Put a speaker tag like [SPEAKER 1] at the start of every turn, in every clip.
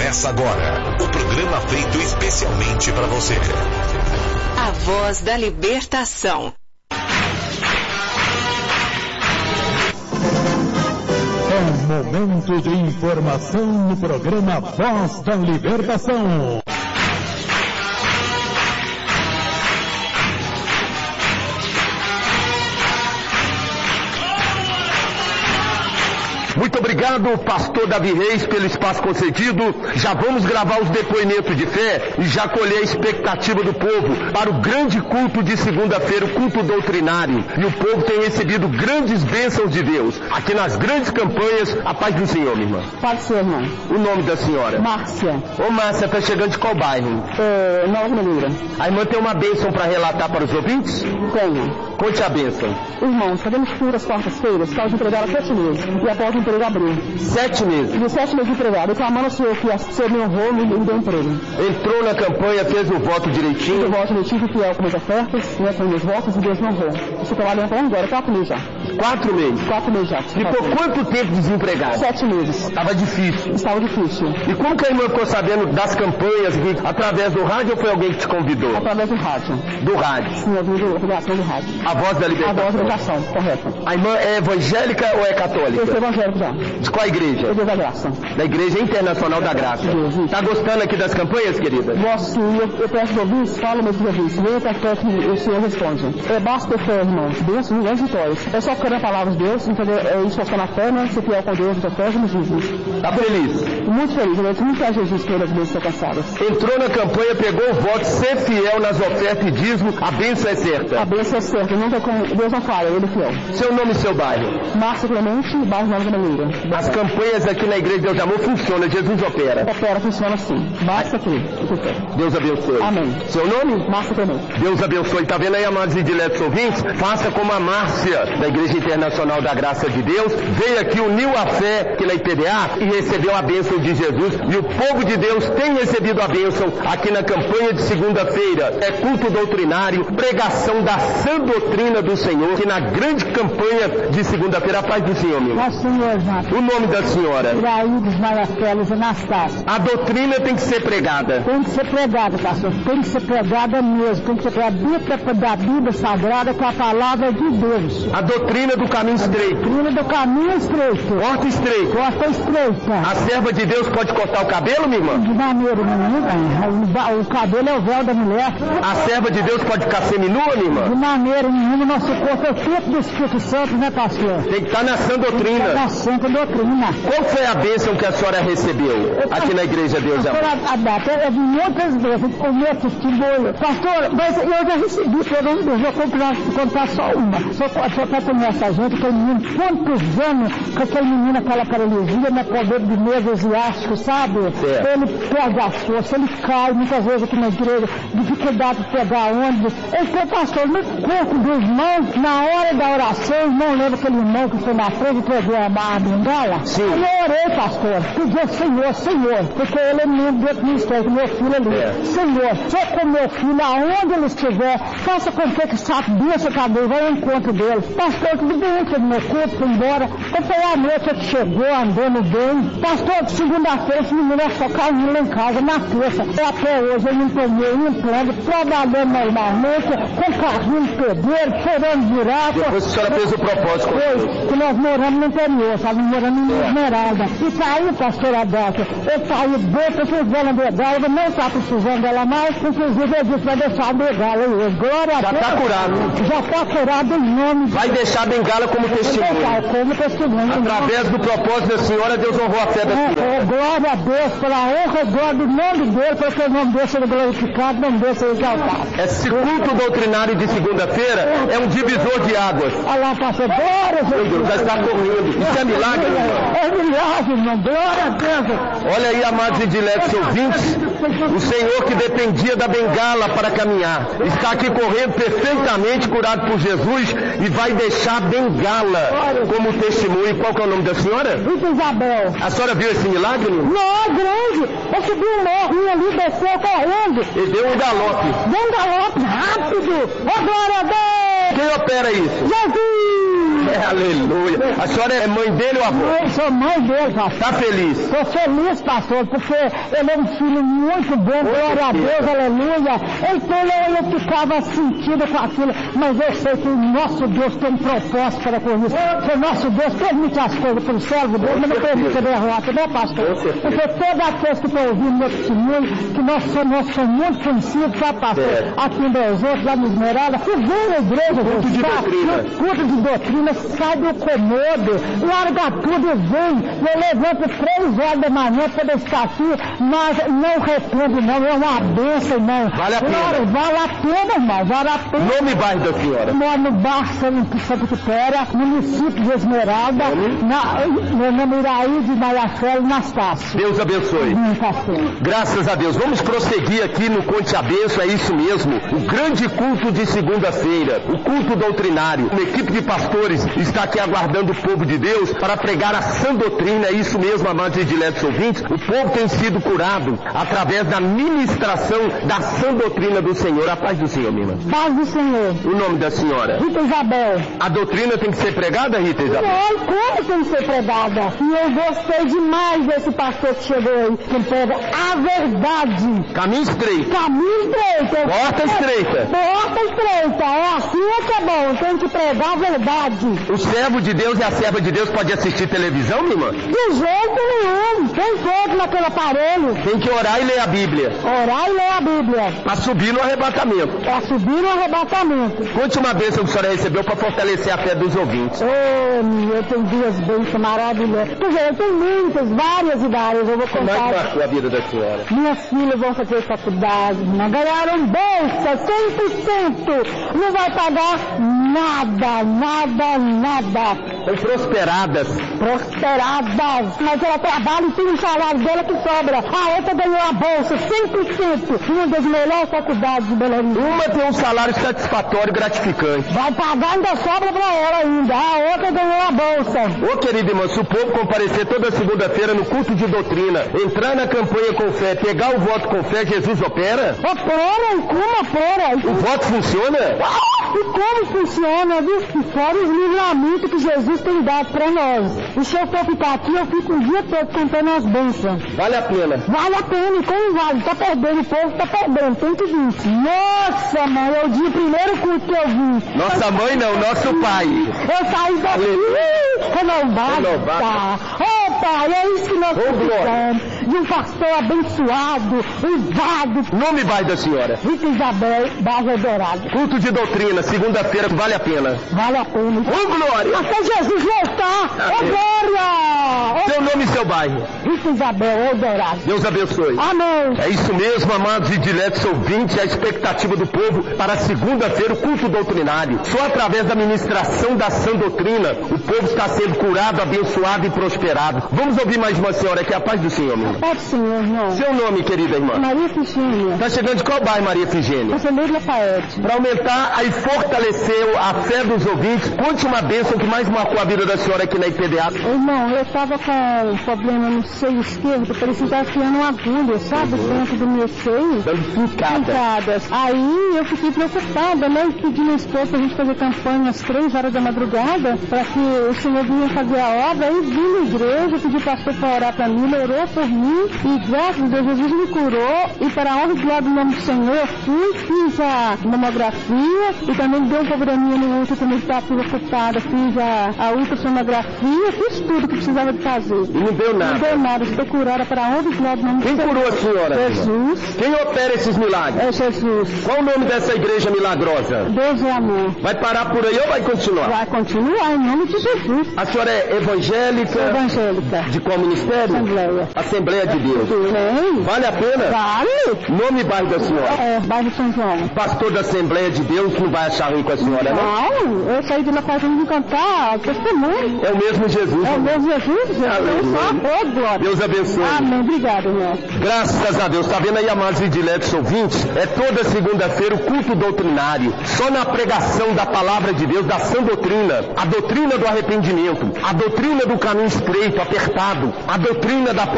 [SPEAKER 1] Começa agora o programa feito especialmente para você.
[SPEAKER 2] A Voz da Libertação.
[SPEAKER 3] É um momento de informação no programa Voz da Libertação.
[SPEAKER 4] Muito obrigado, pastor Davi Reis, pelo espaço concedido. Já vamos gravar os depoimentos de fé e já colher a expectativa do povo para o grande culto de segunda-feira, o culto doutrinário. E o povo tem recebido grandes bênçãos de Deus. Aqui nas grandes campanhas, a paz do Senhor, minha irmã.
[SPEAKER 5] Pode ser, irmão.
[SPEAKER 4] O nome da senhora?
[SPEAKER 5] Márcia.
[SPEAKER 4] Ô Márcia, tá chegando de qual bairro?
[SPEAKER 5] Nova Melhura.
[SPEAKER 4] A irmã tem uma bênção para relatar para os ouvintes?
[SPEAKER 5] Tenho.
[SPEAKER 4] Conte a bênção.
[SPEAKER 5] Irmão, fazemos cura às quartas-feiras, causa de empregar há 7 meses. E após o emprego abriu.
[SPEAKER 4] 7 meses?
[SPEAKER 5] De 7 meses de empregado. Eu clamando ao Senhor que o Senhor me honrou e me deu emprego.
[SPEAKER 4] Entrou na campanha, fez o voto direitinho?
[SPEAKER 5] Fiz o voto direitinho, fiel com minhas ofertas, com meus votos, e Deus me honrou. Estou trabalhando para agora, 4 meses já.
[SPEAKER 4] 4 meses?
[SPEAKER 5] 4 meses já.
[SPEAKER 4] E por quanto tempo desempregado?
[SPEAKER 5] 7 meses.
[SPEAKER 4] Estava difícil?
[SPEAKER 5] Estava difícil.
[SPEAKER 4] E como que a irmã ficou sabendo das campanhas? Através do rádio ou foi alguém que te convidou?
[SPEAKER 5] Através do rádio.
[SPEAKER 4] Do rádio?
[SPEAKER 5] Sim, ouvindo a ligação do rádio.
[SPEAKER 4] A Voz da Libertação?
[SPEAKER 5] A Voz da Libertação, correto.
[SPEAKER 4] A irmã é evangélica ou é católica?
[SPEAKER 5] Eu sou evangélico já.
[SPEAKER 4] De qual igreja?
[SPEAKER 5] Deus da Graça.
[SPEAKER 4] Da Igreja Internacional da Graça. Está gostando aqui das campanhas, querida?
[SPEAKER 5] Gosto sim. Eu peço de ouvintes, falo mesmo de ouvintes. Venha para fé que o Senhor responde. Basta ter fé, irmão. Deus, grandes vitórias. É só ficar na palavra de Deus, entender, esforçar na fé, né? Ser fiel com Deus, na fé, nos dízimos.
[SPEAKER 4] Está feliz?
[SPEAKER 5] Muito feliz. Eu agradeço muito a Jesus pelas bênçãos alcançadas.
[SPEAKER 4] Entrou na campanha, pegou o voto, ser fiel nas ofertas e dízimo, a bênção é certa?
[SPEAKER 5] A bênção é certa. Não tem como, Deus não falha, Ele é fiel.
[SPEAKER 4] Seu nome e seu bairro?
[SPEAKER 5] Márcia Clemente, bairro Nova Melhura.
[SPEAKER 4] As campanhas aqui na Igreja Deus de Amor funcionam, Jesus opera?
[SPEAKER 5] Opera, funciona sim. Basta crer.
[SPEAKER 4] Deus abençoe.
[SPEAKER 5] Amém.
[SPEAKER 4] Seu nome?
[SPEAKER 5] Márcia Clemente.
[SPEAKER 4] Deus abençoe. Está vendo aí, amados e diletos ouvintes? Faça como a Márcia, da Igreja Internacional da Graça de Deus, veio aqui, uniu a fé aqui na IPDA e recebeu a bênção de Jesus. E o povo de Deus tem recebido a bênção aqui na campanha de segunda-feira. É culto doutrinário, pregação da sã doutrina do Senhor, que na grande campanha de segunda-feira, a paz do Senhor, meu.
[SPEAKER 5] Nosso Senhor,
[SPEAKER 4] o nome da senhora?
[SPEAKER 5] Iraídes Maiacelos Anastácio.
[SPEAKER 4] A doutrina tem que ser pregada.
[SPEAKER 5] Tem que ser pregada, pastor. Tem que ser pregada mesmo. Tem que ser pregada da Bíblia Sagrada com a palavra de Deus.
[SPEAKER 4] A doutrina do caminho estreito.
[SPEAKER 5] A doutrina do caminho estreito.
[SPEAKER 4] Porta estreita.
[SPEAKER 5] Porta estreita.
[SPEAKER 4] A serva de Deus pode cortar o cabelo, minha irmã?
[SPEAKER 5] De maneira nenhuma. O cabelo é o véu da mulher.
[SPEAKER 4] A serva de Deus pode ficar seminua, minha irmã?
[SPEAKER 5] De maneira nenhuma. Nosso corpo é feito do Espírito Santo, né, pastor?
[SPEAKER 4] Tem que estar na sã doutrina.
[SPEAKER 5] Na santa doutrina.
[SPEAKER 4] Qual foi a bênção que a senhora recebeu aqui na Igreja Deus de Amor?
[SPEAKER 5] Eu vi muitas vezes o meu testemunho. Pastor, mas eu já recebi, eu vou contar só uma. Só para conhecer a gente, aquele menino, quantos anos com aquele menino, aquela paralisia, né, poder de medo asiático, sabe? Ele perde a força, ele cai muitas vezes aqui na igreja, dificuldade de pegar ônibus. Então, pastor, no corpo do irmão, na hora da oração, o irmão lembra aquele irmão que foi na frente e pegou a bengala?
[SPEAKER 4] Sim.
[SPEAKER 5] Eu orei, pastor, pedi Senhor, porque ele é menino dentro do ministério, meu filho ali. Senhor, só com meu filho, aonde ele estiver, faça com que essa bênção acabou, vai ao encontro dele. Pastor, tudo bem, que meu corpo foi embora. Foi a noite que chegou, andando bem. Pastor, segunda-feira, esse menino é só caindo lá em casa, na terça. Até hoje eu não tomei implante, trabalhando normalmente, com carrinho pedreiro, chorando buraco.
[SPEAKER 4] Depois a senhora fez o propósito.
[SPEAKER 5] Foi, que nós moramos no interior, sabe? Morando em Esmeralda. E tá aí, pastor Adalto, eu saí bem, precisando de begala, não está precisando dela mais, inclusive eu disse, vai deixar a begala aí. Glória a Deus.
[SPEAKER 4] Já está curado.
[SPEAKER 5] Já está curado em nome de Deus.
[SPEAKER 4] Vai deixar a bengala como testemunho.
[SPEAKER 5] Como testemunho.
[SPEAKER 4] Através do propósito da senhora, Deus honrou a fé da senhora.
[SPEAKER 5] Glória a Deus, pela honra e glória do nome dele, porque o nome dele seja glorificado, o nome dele seja exaltado.
[SPEAKER 4] Esse culto doutrinário de segunda-feira é um divisor de águas.
[SPEAKER 5] Olha lá, pastor, glória a Deus.
[SPEAKER 4] Já está correndo. Isso é milagre, irmão.
[SPEAKER 5] É milagre, irmão. Glória a Deus.
[SPEAKER 4] Olha aí, amados e diletos ouvintes, o Senhor que dependia da bengala para caminhar, está aqui correndo perfeitamente curado por Jesus e vai deixar a bengala como testemunho. Qual que é o nome da senhora?
[SPEAKER 5] Rita Isabel.
[SPEAKER 4] A senhora viu esse milagre?
[SPEAKER 5] Não, grande. Eu subi um morrinho ali, desceu correndo.
[SPEAKER 4] Ele deu um galope.
[SPEAKER 5] Deu um galope rápido. Glória a Deus.
[SPEAKER 4] Quem opera isso?
[SPEAKER 5] Jesus.
[SPEAKER 4] Aleluia. A senhora é mãe dele ou avó?
[SPEAKER 5] Eu sou mãe dele, pastor.
[SPEAKER 4] Está feliz?
[SPEAKER 5] Estou feliz, pastor, porque ele é um filho muito bom, glória a Deus, aleluia. Então eu ficava sentido com aquilo, mas eu sei que o nosso Deus tem um propósito para com isso. Que o nosso Deus permite as coisas para o servo dele, mas não permite a derrota, né, pastor? Porque toda aqueles que estão ouvindo meu testemunho, que nós somos muito conhecidos, sabe, pastor? Aqui em Deus, lá no Esmeralda, que vem na igreja, culto de doutrina, sai do comodo, larga tudo e vem. Eu levanto 3 horas da manhã para estar aqui, mas não arrependo não, é uma bênção, irmão.
[SPEAKER 4] Vale a pena.
[SPEAKER 5] Vale a pena, irmão, vale a pena.
[SPEAKER 4] Nome e bairro da senhora?
[SPEAKER 5] Moro no bairro Santa Quitéria, município de Esmeralda, meu nome é Iraí de Maiafé, Anastácio.
[SPEAKER 4] Deus abençoe. Graças a Deus. Vamos prosseguir aqui no Conte a Bênção, é isso mesmo. O grande culto de segunda-feira, o culto doutrinário. Uma equipe de pastores está aqui aguardando o povo de Deus para pregar a sã doutrina, é isso mesmo, amados e diletos ouvintes. O povo tem sido curado através da ministração da sã doutrina do Senhor. A paz do Senhor, minha irmã.
[SPEAKER 5] Paz do Senhor.
[SPEAKER 4] O nome da senhora?
[SPEAKER 5] Rita Isabel.
[SPEAKER 4] A doutrina tem que ser pregada, Rita Isabel?
[SPEAKER 5] Não, como tem que ser pregada? E eu gostei demais desse pastor que chegou aí, que prega a verdade.
[SPEAKER 4] Caminho estreito.
[SPEAKER 5] Caminho estreito.
[SPEAKER 4] Porta estreita.
[SPEAKER 5] Porta estreita. É assim que é bom, tem que pregar a verdade.
[SPEAKER 4] O servo de Deus e a serva de Deus pode assistir televisão, minha irmã?
[SPEAKER 5] De jeito nenhum. Tem fogo naquele aparelho.
[SPEAKER 4] Tem que orar e ler a Bíblia.
[SPEAKER 5] Orar e ler a Bíblia.
[SPEAKER 4] Para subir no arrebatamento.
[SPEAKER 5] Para subir no arrebatamento.
[SPEAKER 4] Conte uma bênção que a senhora recebeu para fortalecer a fé dos ouvintes.
[SPEAKER 5] Eu tenho 2 bênçãos maravilhosas. Quer dizer, eu tenho muitas, várias e várias. Eu vou contar.
[SPEAKER 4] Como é que marcou a vida da senhora?
[SPEAKER 5] Minhas filhas vão fazer faculdade, ganharam bolsa, 100%. Não vai pagar nada, nada, nada.
[SPEAKER 4] São prosperadas.
[SPEAKER 5] Prosperadas. Mas ela trabalha e tem um salário dela que sobra. A outra ganhou a bolsa, 100%. Uma das melhores faculdades de Belo Horizonte.
[SPEAKER 4] Uma tem um salário satisfatório e gratificante.
[SPEAKER 5] Vai pagar, ainda sobra pra ela ainda. A outra ganhou a bolsa.
[SPEAKER 4] Ô querida irmã, se o povo comparecer toda segunda-feira no culto de doutrina, entrar na campanha com fé, pegar o voto com fé, Jesus opera?
[SPEAKER 5] Opera, e como opera?
[SPEAKER 4] O voto funciona?
[SPEAKER 5] E como funciona, viu? E fora os livramentos que Jesus tem dado pra nós. E se eu for ficar aqui, eu fico o dia todo contando as bênçãos.
[SPEAKER 4] Vale a pena.
[SPEAKER 5] Vale a pena, e como vale? Tá perdendo, o povo tá perdendo, tem que vir. Nossa, mãe, é o dia primeiro culto que eu vi.
[SPEAKER 4] Nossa mãe não, nosso pai.
[SPEAKER 5] Eu saí daqui renovada. Ô pai, é isso que nós precisamos. De um pastor abençoado, usado.
[SPEAKER 4] Nome e bairro da senhora?
[SPEAKER 5] Rita Isabel, bairro Eldorado.
[SPEAKER 4] Culto de doutrina, segunda-feira, vale a pena.
[SPEAKER 5] Vale a pena.
[SPEAKER 4] Ô glória!
[SPEAKER 5] Até Jesus voltar. Ô glória!
[SPEAKER 4] Seu nome e seu bairro?
[SPEAKER 5] Rita Isabel, Eldorado.
[SPEAKER 4] Deus abençoe.
[SPEAKER 5] Amém.
[SPEAKER 4] É isso mesmo, amados e diletos ouvintes, a expectativa do povo para segunda-feira, o culto doutrinário. Só através da ministração da sã doutrina, o povo está sendo curado, abençoado e prosperado. Vamos ouvir mais uma senhora aqui, a paz do Senhor, meu irmão.
[SPEAKER 5] Pode, Senhor, irmão.
[SPEAKER 4] Seu nome, querida irmã?
[SPEAKER 5] Maria Figênia.
[SPEAKER 4] Está chegando de qual bairro, Maria Figênia?
[SPEAKER 5] Conselheiro Lafayette.
[SPEAKER 4] Para aumentar e fortalecer a fé dos ouvintes, conte uma bênção que mais marcou a vida da senhora aqui na IPDA.
[SPEAKER 5] Irmão, eu estava com um problema no seio esquerdo, parecia que estava enfiando uma agulha, sabe, dentro do meu seio.
[SPEAKER 4] Dando pincadas.
[SPEAKER 5] Aí eu fiquei preocupada, né? Pedi minha esposa pra gente fazer campanha às 3 horas da madrugada, para que o Senhor vinha fazer a obra. Aí vim na igreja, pedi o pastor para orar para mim, ele orou por mim, e graças a Deus Jesus me curou, e para a honra e glória do nome do Senhor, eu fui, fiz a mamografia, e também deu um probleminha no útero, também estava preocupada, fiz a ultrassonografia, fiz tudo que precisava de fazer.
[SPEAKER 4] E não deu nada?
[SPEAKER 5] Não deu nada, estou curada para a honra e glória do nome do Senhor.
[SPEAKER 4] Quem curou a senhora?
[SPEAKER 5] Jesus.
[SPEAKER 4] Quem opera esses milagres?
[SPEAKER 5] É Jesus.
[SPEAKER 4] Qual o nome dessa igreja milagrosa?
[SPEAKER 5] Deus é amor.
[SPEAKER 4] Vai parar por aí ou vai continuar?
[SPEAKER 5] Vai continuar, em nome de Jesus.
[SPEAKER 4] A senhora é evangélica?
[SPEAKER 5] Evangélica.
[SPEAKER 4] De qual ministério?
[SPEAKER 5] Assembleia.
[SPEAKER 4] Assembleia de Deus.
[SPEAKER 5] Sim.
[SPEAKER 4] Vale a pena?
[SPEAKER 5] Vale.
[SPEAKER 4] Nome e bairro da senhora?
[SPEAKER 5] É, bairro São João.
[SPEAKER 4] Pastor da Assembleia de Deus não vai achar ruim com a senhora, não?
[SPEAKER 5] Não, eu saí de lá fazendo cantar testemunho.
[SPEAKER 4] É o mesmo Jesus.
[SPEAKER 5] É o mesmo Jesus, Ô, glória.
[SPEAKER 4] Deus abençoe.
[SPEAKER 5] Amém, obrigado, irmão.
[SPEAKER 4] Graças a Deus. Está vendo aí, amados e diletos ouvintes? É toda segunda-feira o culto doutrinário. Só na pregação da palavra de Deus, da sã doutrina. A doutrina do arrependimento. A doutrina do caminho estreito, apertado. A doutrina da porta estreita.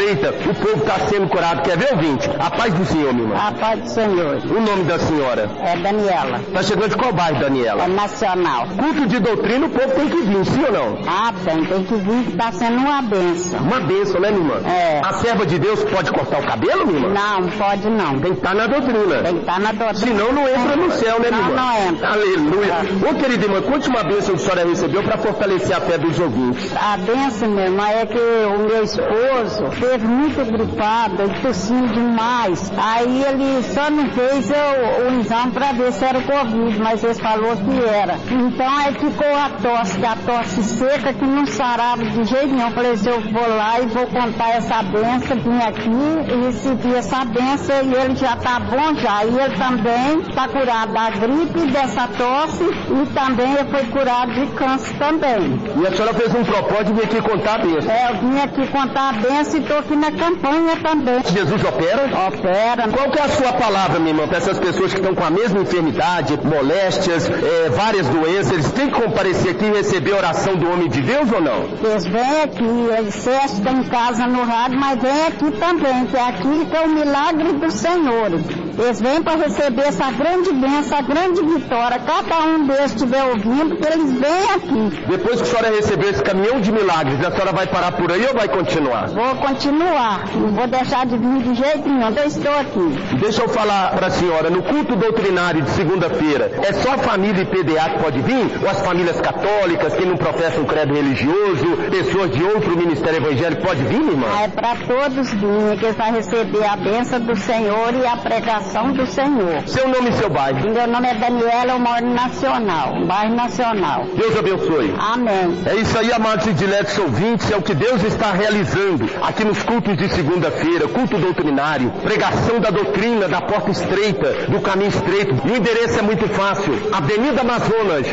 [SPEAKER 4] estreita, o povo está sendo curado. Quer ver, ouvinte? A paz do Senhor, minha irmã.
[SPEAKER 5] A paz do Senhor.
[SPEAKER 4] O nome da senhora?
[SPEAKER 5] É Daniela.
[SPEAKER 4] Está chegando de qual bairro, Daniela?
[SPEAKER 5] É nacional.
[SPEAKER 4] Culto de doutrina, o povo tem que vir, sim ou não?
[SPEAKER 5] Ah, tem que vir, está sendo uma bênção.
[SPEAKER 4] Uma bênção, né, minha irmã?
[SPEAKER 5] É.
[SPEAKER 4] A serva de Deus pode cortar o cabelo, minha irmã?
[SPEAKER 5] Não, pode não.
[SPEAKER 4] Tem que estar na doutrina.
[SPEAKER 5] Tem que estar na doutrina.
[SPEAKER 4] Senão não entra no céu, né, minha irmã?
[SPEAKER 5] Não entra.
[SPEAKER 4] Aleluia. Ô, querida irmã, conte uma bênção que a senhora recebeu para fortalecer a fé dos ouvintes.
[SPEAKER 5] A bênção, minha irmã, é que o meu esposo teve muito gripado, ele tossiu demais. Aí ele só não fez o exame para ver se era o Covid, mas ele falou que era. Então aí ficou a tosse seca que não sarava de jeito nenhum. Eu falei assim, eu vou lá e vou contar essa bênção, vim aqui e recebi essa bênção e ele já está bom já. E ele também está curado da gripe, dessa tosse e também ele foi curado de câncer também.
[SPEAKER 4] E a senhora fez um propósito de vir aqui contar a bênção.
[SPEAKER 5] É, eu vim aqui contar a bênção e estou aqui na campanha também.
[SPEAKER 4] Jesus opera?
[SPEAKER 5] Opera.
[SPEAKER 4] Qual que é a sua palavra, minha irmã, para essas pessoas que estão com a mesma enfermidade, moléstias, várias doenças, eles têm que comparecer aqui e receber a oração do homem de Deus ou não?
[SPEAKER 5] Eles vêm aqui, eles estão em casa no rádio, mas vêm aqui também, que é aqui que é o milagre do Senhor. Eles vêm para receber essa grande bênção, essa grande vitória. Cada um deles estiver ouvindo, porque eles vêm aqui.
[SPEAKER 4] Depois que a senhora receber esse caminhão de milagres, a senhora vai parar por aí ou vai continuar?
[SPEAKER 5] Vou continuar, não vou deixar de vir de jeito nenhum, eu estou aqui.
[SPEAKER 4] Deixa eu falar para a senhora, no culto doutrinário de segunda-feira, é só a família IPDA que pode vir? Ou as famílias católicas, quem não professa um credo religioso, pessoas de outro ministério evangélico, pode vir, irmã?
[SPEAKER 5] É para todos virem, que eles vão receber a bênção do Senhor e a pregação do Senhor.
[SPEAKER 4] Seu nome e seu bairro?
[SPEAKER 5] Meu nome é Daniela, eu moro no Nacional, bairro Nacional.
[SPEAKER 4] Deus abençoe.
[SPEAKER 5] Amém.
[SPEAKER 4] É isso aí, amados e diletos ouvintes, é o que Deus está realizando aqui nos cultos de segunda-feira, culto doutrinário, pregação da doutrina, da porta estreita, do caminho estreito. E o endereço é muito fácil, Avenida Amazonas,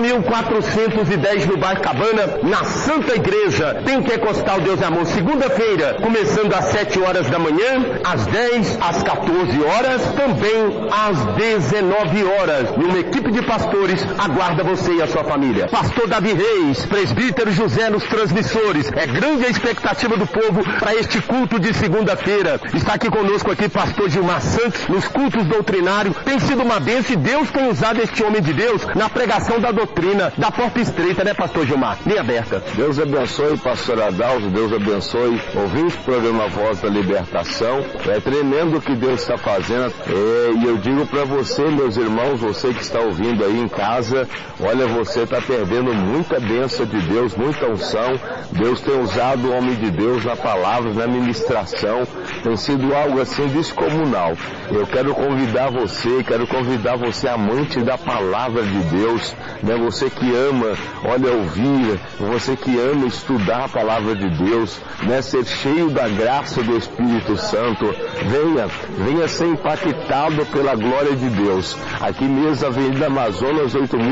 [SPEAKER 4] 8.410 no bairro Cabana, na Santa Igreja, Pentecostal Deus é Amor, segunda-feira, começando às 7 horas da manhã, às 10, às 14 horas, também às 19 horas. E uma equipe de pastores aguarda você e a sua família. Pastor Davi Reis, presbítero José nos transmissores. É grande a expectativa do povo para este culto de segunda-feira. Está aqui conosco aqui pastor Gilmar Santos, nos cultos doutrinários. Tem sido uma bênção e Deus tem usado este homem de Deus na pregação da doutrina, da porta estreita, né, pastor Gilmar? Linha aberta.
[SPEAKER 6] Deus abençoe, pastor Adalto, Deus abençoe, ouvinte do programa Voz da Libertação. É tremendo o que Deus está fazendo. E eu digo para você, meus irmãos, você que está ouvindo aí em casa, olha, você está perdendo muita bênção de Deus, muita unção. Deus tem usado o homem de Deus na palavra, na ministração. Tem sido algo assim descomunal. Eu quero convidar você, amante da palavra de Deus, né? Você que ama, olha, ouvir, você que ama estudar a palavra de Deus, né? Ser cheio da graça do Espírito Santo. Venha ser impactado pela glória de Deus. Aqui mesmo, Avenida Amazonas,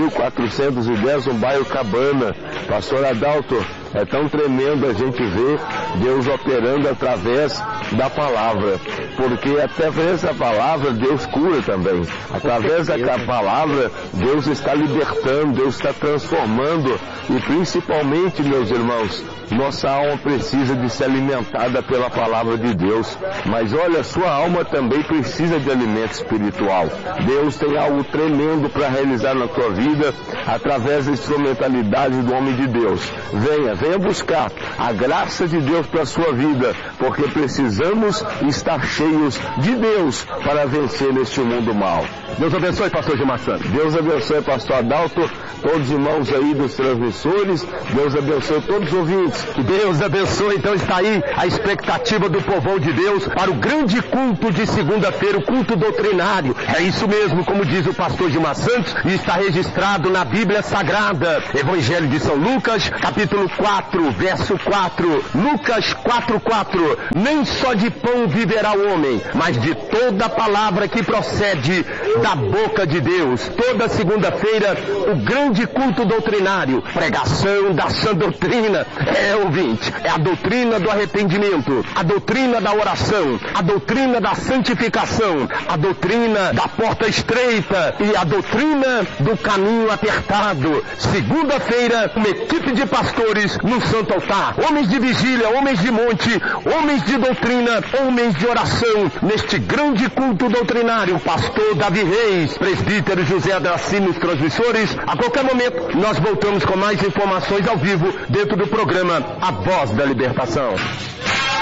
[SPEAKER 6] 8.410, no bairro Cabana. Pastor Adalto, é tão tremendo a gente ver Deus operando através da palavra, porque através da palavra Deus cura também. Através da palavra Deus está libertando, Deus está transformando e principalmente, meus irmãos, nossa alma precisa de ser alimentada pela palavra de Deus. Mas olha, sua alma também precisa de alimento espiritual. Deus tem algo tremendo para realizar na tua vida através da instrumentalidade do homem de Deus. Venha buscar a graça de Deus para a sua vida, porque precisamos estar cheios de Deus para vencer neste mundo mal.
[SPEAKER 4] Deus abençoe, pastor Gilmar Santos.
[SPEAKER 6] Deus abençoe, pastor Adalto, todos os irmãos aí dos transmissores. Deus abençoe todos os ouvintes.
[SPEAKER 4] Que Deus abençoe. Então está aí a expectativa do povão de Deus para o grande culto de segunda-feira, o culto doutrinário. É isso mesmo, como diz o pastor Gilmar Santos, e está registrado na Bíblia Sagrada. Evangelho de São Lucas, capítulo 4, verso 4. Lucas 4:4. Nem só de pão viverá o homem, mas de toda palavra que procede da boca de Deus. Toda segunda-feira, o grande culto doutrinário, pregação da sã doutrina. Ouvinte, é a doutrina do arrependimento, a doutrina da oração, a doutrina da santificação, a doutrina da porta estreita e a doutrina do caminho apertado. Segunda-feira, uma equipe de pastores no Santo Altar, homens de vigília, homens de monte, homens de doutrina, homens de oração, neste grande culto doutrinário. Pastor Davi Reis, presbítero José Adraci nos transmissores. A qualquer momento nós voltamos com mais informações ao vivo dentro do programa A Voz da Libertação.